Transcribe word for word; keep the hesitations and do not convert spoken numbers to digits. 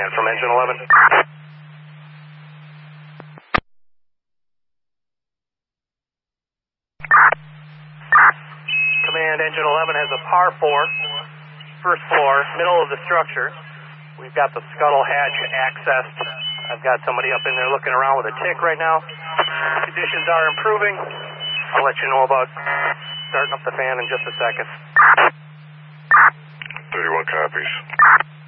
Command from Engine eleven. Command, Engine eleven has a par four, first floor, middle of the structure. We've got the scuttle hatch accessed. I've got somebody up in there looking around with a tick right now. Conditions are improving. I'll let you know about starting up the fan in just a second. thirty-one copies.